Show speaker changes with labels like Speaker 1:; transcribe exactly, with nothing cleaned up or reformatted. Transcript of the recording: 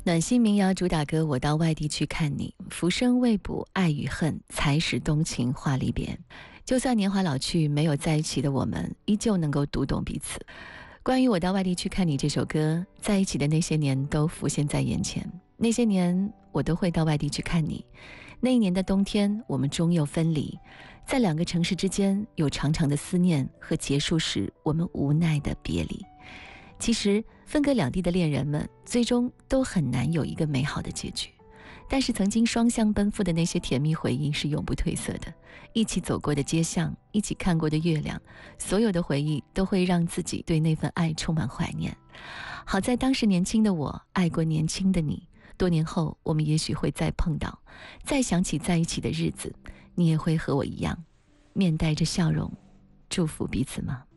Speaker 1: 暖心民谣主打歌《我到外地去看你》，浮生未卜爱与恨，才使动情话离别。就算年华老去，没有在一起的我们，依旧能够读懂彼此。关于《我到外地去看你》这首歌，在一起的那些年都浮现在眼前。那些年，我都会到外地去看你。那一年的冬天，我们终又分离，在两个城市之间，有长长的思念和结束时我们无奈的别离。其实分隔两地的恋人们最终都很难有一个美好的结局，但是曾经双向奔赴的那些甜蜜回忆是永不褪色的。一起走过的街巷，一起看过的月亮，所有的回忆都会让自己对那份爱充满怀念。好在当时年轻的我爱过年轻的你，多年后我们也许会再碰到，再想起在一起的日子，你也会和我一样面带着笑容祝福彼此吗？